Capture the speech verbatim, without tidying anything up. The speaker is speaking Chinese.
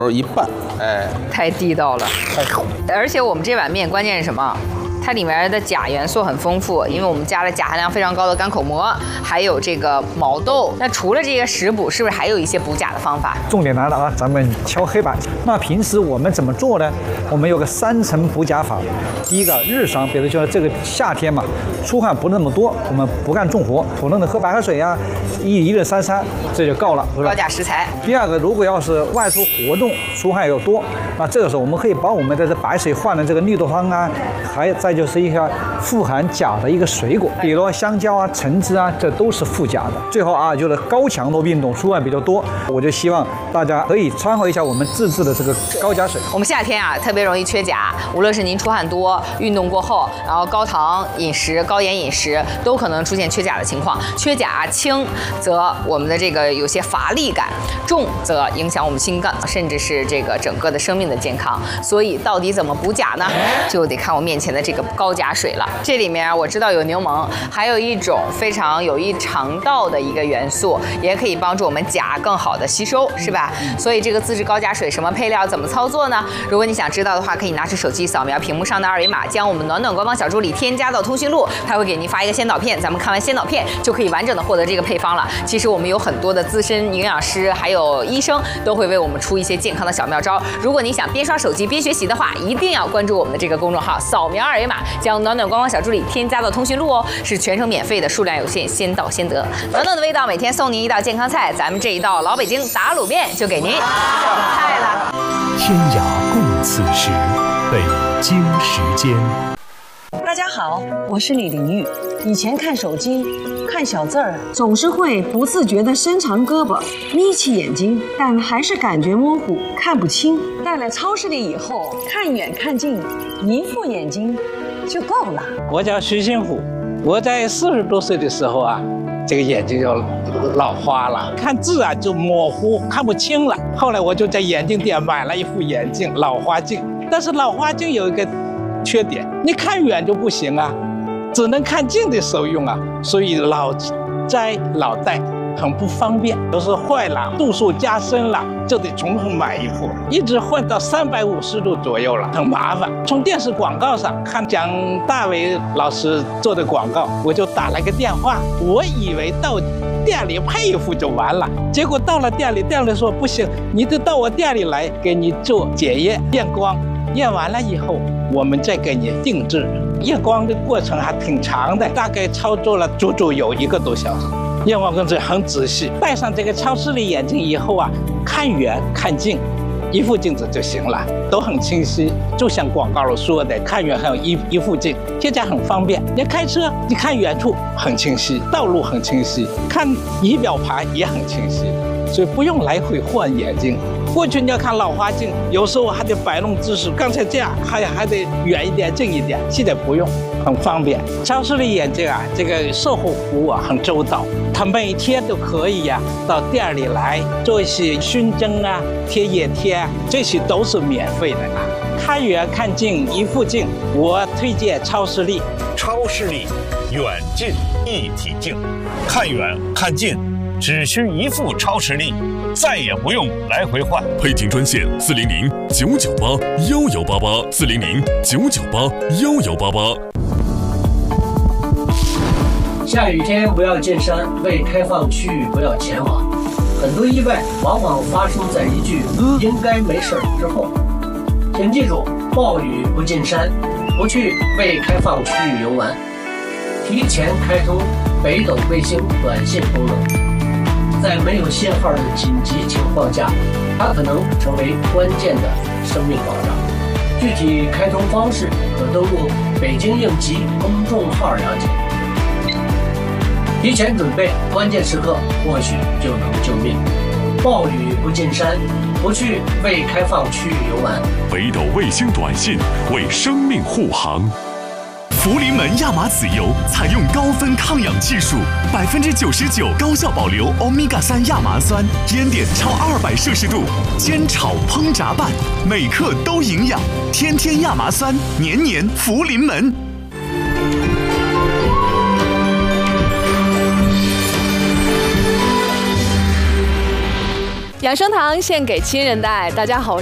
一半，哎， 太地道了。 太好。 而且我们这碗面关键是什么？它里面的钾元素很丰富，因为我们加了钾含量非常高的干口蘑，还有这个毛豆。那除了这些食补，是不是还有一些补钾的方法？ 重点来了啊，咱们敲黑板。那平时我们怎么做呢？我们有个三层补钾法。第一个，日常，比如说这个夏天嘛，出汗不那么多，我们不干重活，普通的喝白开水啊，一一日三餐，这就够了，是吧？ 高钾食材。 第二个，如果要是外出活动，出汗又多，那这个时候我们可以把我们的这白水换成这个绿豆汤啊，还再就是一些富含钾的一个水果，比如香蕉啊、橙子啊，这都是富钾的。最后啊，就是高强度运动，出汗比较多，我就希望大家可以参考一下我们自制的这个高钾水。 我们夏天啊，特别容易缺钾，无论是您出汗多、运动过后，然后高糖饮食、高盐饮食，都可能出现缺钾的情况。缺钾轻则我们的这个有些乏力感，重则影响我们心脏，甚至是这个整个的生命的健康。所以到底怎么补钾呢？就得看我面前的这个高钾水了。这里面我知道有柠檬，还有一种非常有益肠道的一个元素，也可以帮助我们钾更好的吸收，是吧？所以这个自制高钾水什么配料怎么操作呢？如果你想知道的话，可以拿出手机扫描屏幕上的二维码，将我们暖暖官方小助理添加到通讯录，他会给您发一个先导片，咱们看完先导片就可以完整的获得这个配方了。其实我们有很多的资深营养师还有医生都会为我们出一些健康的小妙招。如果你想边刷手机边学习的话，一定要关注我们的这个公众号，扫描二维码，将暖暖官方小助理添加到通讯录哦，是全程免费的，数量有限，先到先得。暖暖的味道，每天送您一道健康菜，咱们这一道老北京打卤面就给您上菜了。 天涯共此时，北京时间。 大家好，我是李玲玉。以前看手机，看小字儿，总是会不自觉地伸长胳膊，眯起眼睛，但还是感觉模糊，看不清。到了超市里以后，看远看近，一副眼睛就够了。 我叫徐新虎，我在四十多岁的时候啊，这个眼睛就老花了，看字啊就模糊，看不清了。后来我就在眼镜店买了一副眼镜，老花镜。但是老花镜有一个缺点，你看远就不行啊，只能看近的时候用啊，所以老摘老戴很不方便，有时候坏了，度数加深了，就得重新买一副，一直换到三百五十度左右了，很麻烦。从电视广告上看蒋大为老师做的广告，我就打了个电话，我以为到店里配一副就完了，结果到了店里，店里说不行，你得到我店里来给你做检验验光。验完了以后，我们再给你定制。验光的过程还挺长的，大概操作了足足有一个多小时。验光工作很仔细，戴上这个超视力眼镜以后啊，看远看近，一副镜子就行了，都很清晰。就像广告里说的，看远还有一一副镜，现在很方便。你开车，你看远处很清晰，道路很清晰，看仪表盘也很清晰，所以不用来回换眼镜。过去你要看老花镜，有时候还得摆弄姿势，刚才这样还还得远一点近一点，现在不用，很方便。超视力眼镜啊，这个售后服务啊很周到，他每天都可以呀、啊、到店里来做一些熏蒸啊、贴眼贴啊，这些都是免费的啊。看远看近一副镜，我推荐超视力。 超视力，远近一体镜，看远看近只需一副超视力，再也不用来回换。 配镜专线四零零九九八幺幺八八四零零九九八幺幺八八。 下雨天不要进山，未开放区域不要前往。很多意外往往发生在一句“应该没事”之后。请记住，暴雨不进山，不去未开放区域游玩。提前开通北斗卫星短信功能，在没有信号的紧急情况下，它可能成为关键的生命保障。具体开通方式可登录北京应急公众号了解。提前准备，关键时刻或许就能救命。暴雨不进山，不去未开放区域游玩。 北斗卫星短信为生命护航。 福临门亚麻籽油采用高分抗氧技术，百分之九十九高效保留欧米伽三亚麻酸，烟点超二百摄氏度，煎炒烹炸拌，每克都营养。天天亚麻酸，年年福临门。 要养生堂献给亲人的爱。大家好。